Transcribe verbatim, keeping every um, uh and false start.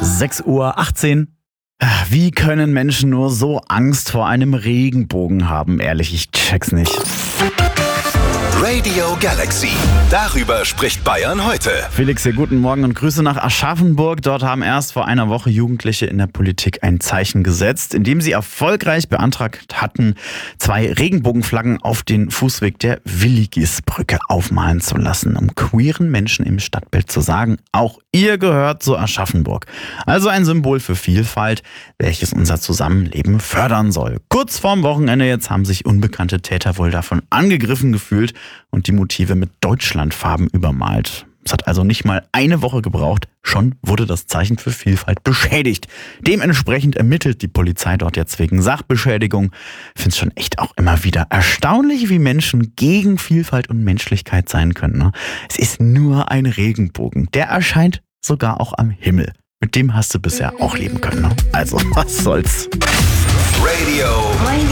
sechs Uhr achtzehn. Wie können Menschen nur so Angst vor einem Regenbogen haben? Ehrlich, ich check's nicht. Radio Galaxy. Darüber spricht Bayern heute. Felix hier, guten Morgen und Grüße nach Aschaffenburg. Dort haben erst vor einer Woche Jugendliche in der Politik ein Zeichen gesetzt, indem sie erfolgreich beantragt hatten, zwei Regenbogenflaggen auf den Fußweg der Willigis-Brücke aufmalen zu lassen, um queeren Menschen im Stadtbild zu sagen, auch ihr gehört zu Aschaffenburg. Also ein Symbol für Vielfalt, welches unser Zusammenleben fördern soll. Kurz vorm Wochenende jetzt haben sich unbekannte Täter wohl davon angegriffen gefühlt und die Motive mit Deutschlandfarben übermalt. Es hat also nicht mal eine Woche gebraucht, schon wurde das Zeichen für Vielfalt beschädigt. Dementsprechend ermittelt die Polizei dort jetzt wegen Sachbeschädigung. Ich finde es schon echt auch immer wieder erstaunlich, wie Menschen gegen Vielfalt und Menschlichkeit sein können. Ne? Es ist nur ein Regenbogen, der erscheint sogar auch am Himmel. Mit dem hast du bisher auch leben können. Ne? Also, was soll's? Radio